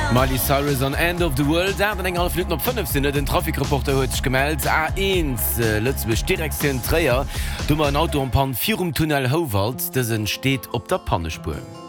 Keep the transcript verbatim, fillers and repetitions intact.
Miley Cyrus an End of the World eng half Minuten op fünf sinn den Trafikreporter huet gemeldt A eins äh, Lützbech Direktion Träier dummer ein Auto am Pan Virum Tunnel Howald dessen steht op der Pannespur.